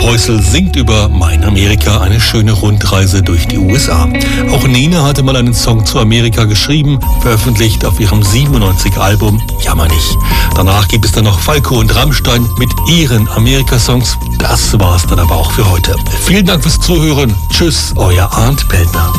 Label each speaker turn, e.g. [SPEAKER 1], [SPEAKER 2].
[SPEAKER 1] Preußel singt über Mein Amerika, eine schöne Rundreise durch die USA. Auch Nena hatte mal einen Song zu Amerika geschrieben, veröffentlicht auf ihrem 97-Album Jammer nicht. Danach gibt es dann noch Falco und Rammstein mit ihren Amerika-Songs. Das war's dann aber auch für heute. Vielen Dank fürs Zuhören. Tschüss, euer Arndt Peltner.